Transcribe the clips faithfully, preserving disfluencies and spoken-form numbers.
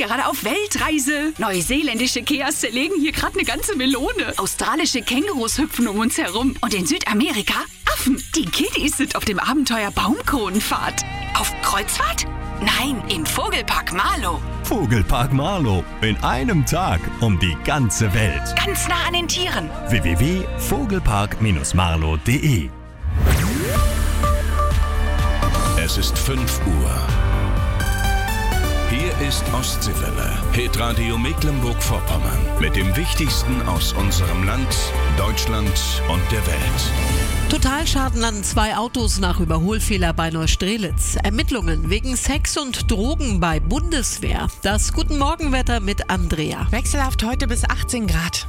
gerade auf Weltreise. Neuseeländische Keas zerlegen hier gerade eine ganze Melone. Australische Kängurus hüpfen um uns herum. Und in Südamerika Affen. Die Kiddies sind auf dem Abenteuer Baumkronenfahrt. Auf Kreuzfahrt? Nein, im Vogelpark Marlow. Vogelpark Marlow. In einem Tag um die ganze Welt. Ganz nah an den Tieren. w w w punkt vogelpark marlow punkt d e Es ist fünf Uhr. Hier ist Ostseewelle, Hitradio Mecklenburg-Vorpommern. Mit dem Wichtigsten aus unserem Land, Deutschland und der Welt. Totalschaden an zwei Autos nach Überholfehler bei Neustrelitz. Ermittlungen wegen Sex und Drogen bei Bundeswehr. Das Guten Morgenwetter mit Andrea. Wechselhaft heute bis achtzehn Grad.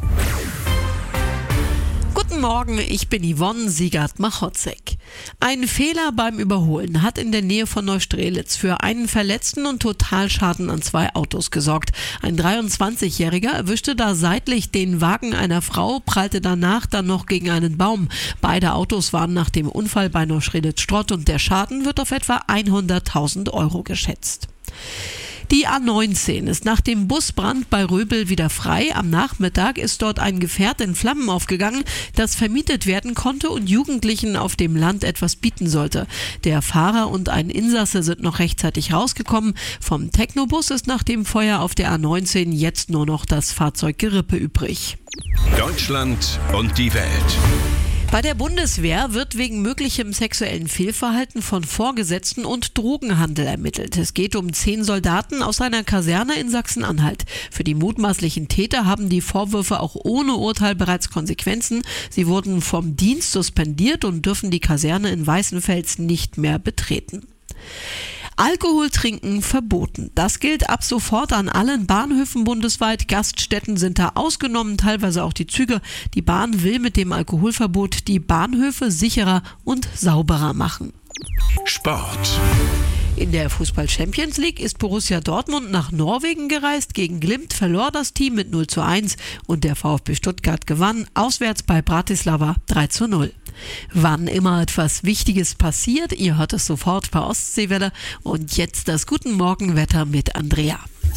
Guten Morgen, ich bin Yvonne Siegert-Machotzek. Ein Fehler beim Überholen hat in der Nähe von Neustrelitz für einen Verletzten und Totalschaden an zwei Autos gesorgt. Ein dreiundzwanzigjähriger erwischte da seitlich den Wagen einer Frau, prallte danach dann noch gegen einen Baum. Beide Autos waren nach dem Unfall bei Neustrelitz-Strott und der Schaden wird auf etwa hunderttausend Euro geschätzt. Die A neunzehn ist nach dem Busbrand bei Röbel wieder frei. Am Nachmittag ist dort ein Gefährt in Flammen aufgegangen, das vermietet werden konnte und Jugendlichen auf dem Land etwas bieten sollte. Der Fahrer und ein Insasse sind noch rechtzeitig rausgekommen. Vom Technobus ist nach dem Feuer auf der A neunzehn jetzt nur noch das Fahrzeug Gerippe übrig. Deutschland und die Welt. Bei der Bundeswehr wird wegen möglichem sexuellen Fehlverhalten von Vorgesetzten und Drogenhandel ermittelt. Es geht um zehn Soldaten aus einer Kaserne in Sachsen-Anhalt. Für die mutmaßlichen Täter haben die Vorwürfe auch ohne Urteil bereits Konsequenzen. Sie wurden vom Dienst suspendiert und dürfen die Kaserne in Weißenfels nicht mehr betreten. Alkohol trinken verboten. Das gilt ab sofort an allen Bahnhöfen bundesweit. Gaststätten sind da ausgenommen, teilweise auch die Züge. Die Bahn will mit dem Alkoholverbot die Bahnhöfe sicherer und sauberer machen. Sport. In der Fußball-Champions League ist Borussia Dortmund nach Norwegen gereist. Gegen Glimt verlor das Team mit null zu eins und der VfB Stuttgart gewann auswärts bei Bratislava drei zu null. Wann immer etwas Wichtiges passiert, ihr hört es sofort bei Ostseewelle. Und jetzt das Guten Morgenwetter mit Andrea.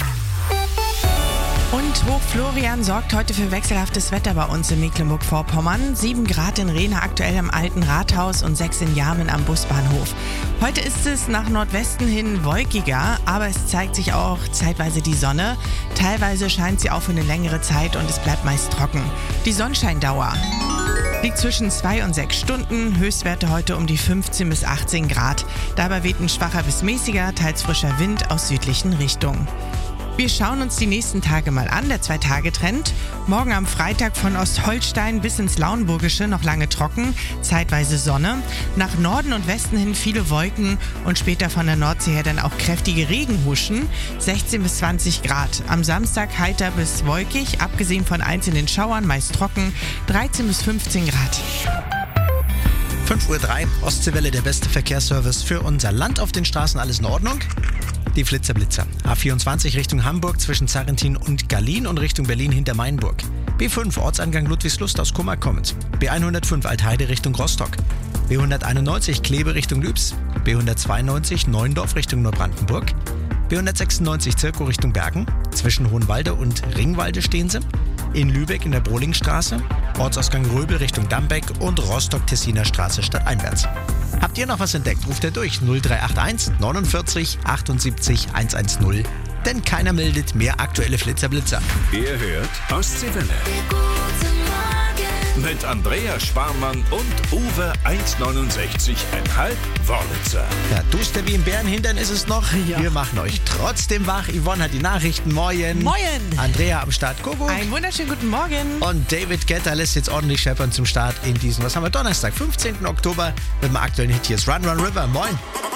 Und Hoch Florian sorgt heute für wechselhaftes Wetter bei uns in Mecklenburg-Vorpommern. sieben Grad in Rehna aktuell am Alten Rathaus und sechs in Jarmen am Busbahnhof. Heute ist es nach Nordwesten hin wolkiger, aber es zeigt sich auch zeitweise die Sonne. Teilweise scheint sie auch für eine längere Zeit und es bleibt meist trocken. Die Sonnenscheindauer liegt zwischen zwei und sechs Stunden, Höchstwerte heute um die fünfzehn bis achtzehn Grad. Dabei weht ein schwacher bis mäßiger, teils frischer Wind aus südlichen Richtungen. Wir schauen uns die nächsten Tage mal an, der Zwei-Tage-Trend. Morgen am Freitag von Ostholstein bis ins Lauenburgische noch lange trocken, zeitweise Sonne. Nach Norden und Westen hin viele Wolken und später von der Nordsee her dann auch kräftige Regenhuschen, sechzehn bis zwanzig Grad. Am Samstag heiter bis wolkig, abgesehen von einzelnen Schauern, meist trocken, dreizehn bis fünfzehn Grad. fünf Uhr drei, Ostseewelle, der beste Verkehrsservice für unser Land. Auf den Straßen alles in Ordnung? Die Flitzer-Blitzer. A vierundzwanzig Richtung Hamburg zwischen Zarrentin und Gallien und Richtung Berlin hinter Mainburg. B fünf Ortseingang Ludwigslust aus Kummer kommend. B hundertfünf Altheide Richtung Rostock. B hunderteinundneunzig Kleve Richtung Lübs. B hundertzweiundneunzig Neuendorf Richtung Neubrandenburg. B hundertsechsundneunzig Zirkow Richtung Bergen. Zwischen Hohenwalde und Ringwalde stehen sie. In Lübeck in der Brohlingstraße. Ortsausgang Röbel Richtung Dambeck und Rostock-Tessiner Straße stadteinwärts. Habt ihr noch was entdeckt? Ruft ihr durch null drei acht eins neunundvierzig achtundsiebzig hundertzehn. Denn keiner meldet mehr aktuelle Flitzer-Blitzer. Ihr hört Ostseewelle. Mit Andrea Sparmann und Uwe eins neunundsechzig Komma fünf Wörlitzer. Ja, duster wie im Bärenhintern ist es noch. Ja. Wir machen euch trotzdem wach. Yvonne hat die Nachrichten. Moin. Moin. Andrea am Start. Kuckuck. Einen wunderschönen guten Morgen. Und David Guetta lässt jetzt ordentlich scheppern zum Start in diesen, was haben wir, Donnerstag, fünfzehnten Oktober mit dem aktuellen Hit. Hier ist Run Run River. Moin.